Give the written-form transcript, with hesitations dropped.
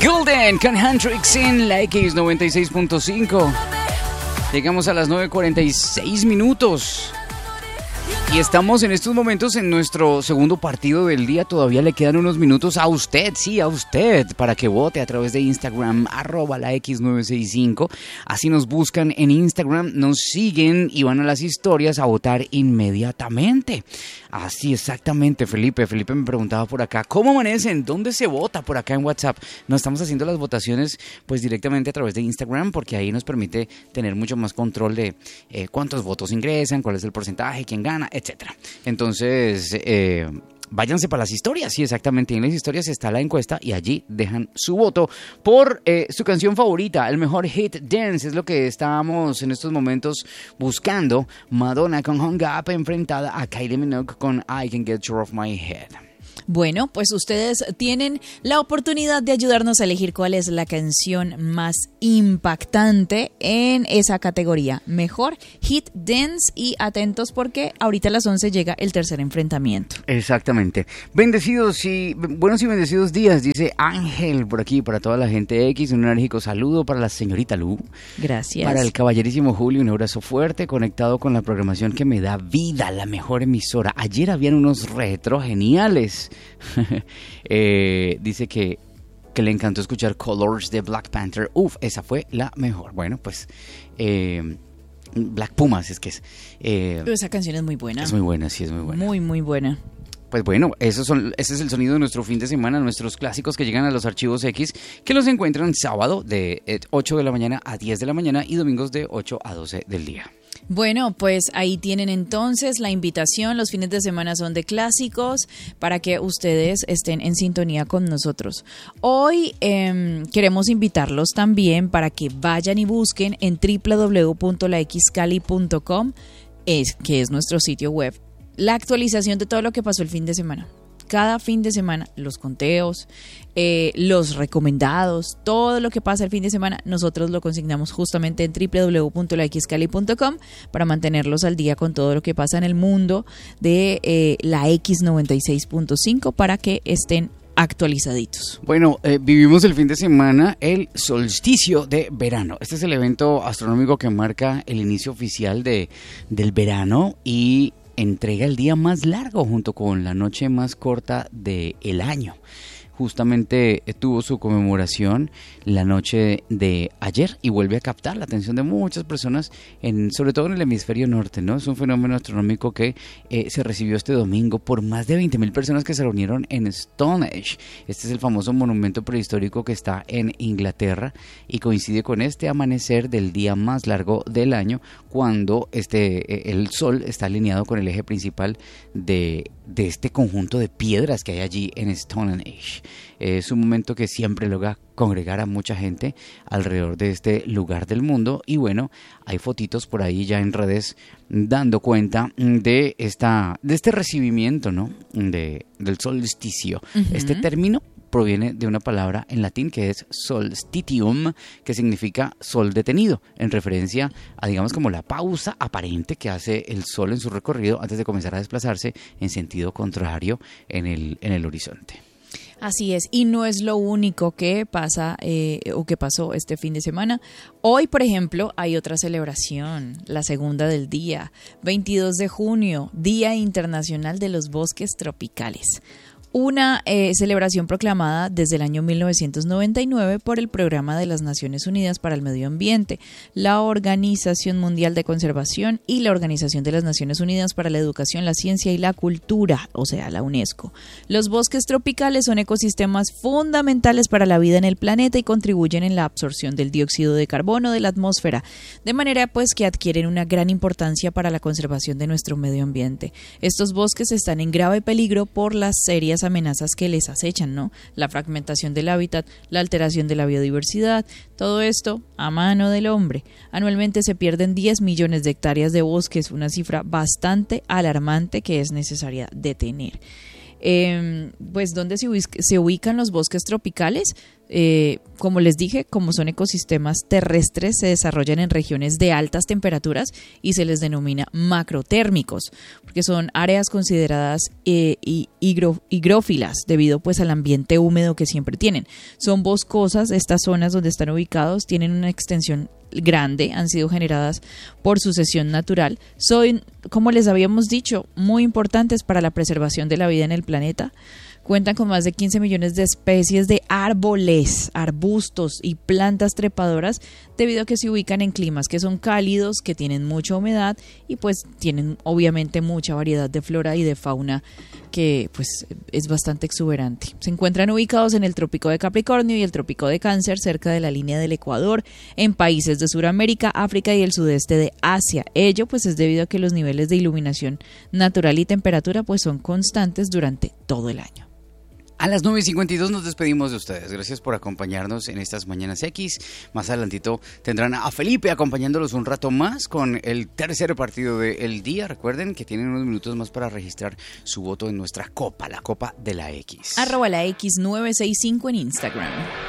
Golden con Hendrix en la X96.5. Llegamos a las 9:46 minutos. Y estamos en estos momentos en nuestro segundo partido del día. Todavía le quedan unos minutos a usted, sí, a usted, para que vote a través de Instagram, @la X965. Así nos buscan en Instagram, nos siguen y van a las historias a votar inmediatamente. Así, exactamente, Felipe. Felipe me preguntaba por acá, ¿cómo amanecen? ¿Dónde se vota? Por acá en WhatsApp. No estamos haciendo las votaciones pues directamente a través de Instagram, porque ahí nos permite tener mucho más control de cuántos votos ingresan, cuál es el porcentaje, quién gana, etcétera. Entonces, váyanse para las historias. Sí, exactamente. En las historias está la encuesta y allí dejan su voto por su canción favorita, el mejor hit dance. Es lo que estamos en estos momentos buscando. Madonna con Hung Up enfrentada a Kylie Minogue con I Can Get You Off My Head. Bueno, pues ustedes tienen la oportunidad de ayudarnos a elegir cuál es la canción más impactante en esa categoría. Mejor Hit Dance, y atentos porque ahorita a las 11 llega el tercer enfrentamiento. Exactamente. Bendecidos y buenos y bendecidos días, dice Ángel por aquí, para toda la gente X. Un enérgico saludo para la señorita Lu. Gracias. Para el caballerísimo Julio, un abrazo fuerte, conectado con la programación que me da vida, la mejor emisora. Ayer habían unos retro geniales. Dice que le encantó escuchar Colors de Black Panther. Uf, esa fue la mejor. Bueno, pues Black Pumas es que es. Esa canción es muy buena. Es muy buena, sí, es muy buena. Muy, muy buena. Pues bueno, ese es el sonido de nuestro fin de semana, nuestros clásicos que llegan a los archivos X, que los encuentran sábado de 8 de la mañana a 10 de la mañana y domingos de 8 a 12 del día. Bueno, pues ahí tienen entonces la invitación. Los fines de semana son de clásicos para que ustedes estén en sintonía con nosotros. Hoy queremos invitarlos también para que vayan y busquen en www.laxcali.com, que es nuestro sitio web, la actualización de todo lo que pasó el fin de semana. Cada fin de semana, los conteos, los recomendados, todo lo que pasa el fin de semana, nosotros lo consignamos justamente en www.laxcali.com para mantenerlos al día con todo lo que pasa en el mundo de la X96.5 para que estén actualizaditos. Bueno, vivimos el fin de semana el solsticio de verano. Este es el evento astronómico que marca el inicio oficial del verano y entrega el día más largo junto con la noche más corta del año. Justamente tuvo su conmemoración la noche de ayer y vuelve a captar la atención de muchas personas, sobre todo en el hemisferio norte, ¿no? Es un fenómeno astronómico que se recibió este domingo por más de 20,000 personas que se reunieron en Stonehenge. Este es el famoso monumento prehistórico que está en Inglaterra y coincide con este amanecer del día más largo del año, cuando el sol está alineado con el eje principal de este conjunto de piedras que hay allí en Stonehenge. Es un momento que siempre logra congregar a mucha gente alrededor de este lugar del mundo y bueno, hay fotitos por ahí ya en redes dando cuenta de este recibimiento, ¿no? Del solsticio. Uh-huh. Este término proviene de una palabra en latín que es solstitium, que significa sol detenido, en referencia a, digamos, como la pausa aparente que hace el sol en su recorrido antes de comenzar a desplazarse en sentido contrario en el horizonte. Así es, y no es lo único que pasa o que pasó este fin de semana. Hoy, por ejemplo, hay otra celebración, la segunda del día, 22 de junio, Día Internacional de los Bosques Tropicales. Una celebración proclamada desde el año 1999 por el Programa de las Naciones Unidas para el Medio Ambiente, la Organización Mundial de Conservación y la Organización de las Naciones Unidas para la Educación, la Ciencia y la Cultura, o sea, la UNESCO. Los bosques tropicales son ecosistemas fundamentales para la vida en el planeta y contribuyen en la absorción del dióxido de carbono de la atmósfera, de manera pues que adquieren una gran importancia para la conservación de nuestro medio ambiente. Estos bosques están en grave peligro por las serias amenazas que les acechan, ¿no? La fragmentación del hábitat, la alteración de la biodiversidad, todo esto a mano del hombre. Anualmente se pierden 10 millones de hectáreas de bosques, una cifra bastante alarmante que es necesaria detener. Pues ¿dónde se ubican los bosques tropicales? Como les dije, como son ecosistemas terrestres, se desarrollan en regiones de altas temperaturas y se les denomina macrotérmicos, porque son áreas consideradas higrófilas debido pues al ambiente húmedo que siempre tienen. Son boscosas, estas zonas donde están ubicados tienen una extensión grande, han sido generadas por sucesión natural. Son, como les habíamos dicho, muy importantes para la preservación de la vida en el planeta. Cuentan con más de 15 millones de especies de árboles, arbustos y plantas trepadoras debido a que se ubican en climas que son cálidos, que tienen mucha humedad y pues tienen obviamente mucha variedad de flora y de fauna que pues es bastante exuberante. Se encuentran ubicados en el Trópico de Capricornio y el Trópico de Cáncer, cerca de la línea del Ecuador, en países de Sudamérica, África y el sudeste de Asia. Ello pues es debido a que los niveles de iluminación natural y temperatura pues son constantes durante todo el año. A las 9:52 nos despedimos de ustedes. Gracias por acompañarnos en estas Mañanas X. Más adelantito tendrán a Felipe acompañándolos un rato más con el tercer partido del día. Recuerden que tienen unos minutos más para registrar su voto en nuestra copa, la Copa de la X. @la X965 en Instagram.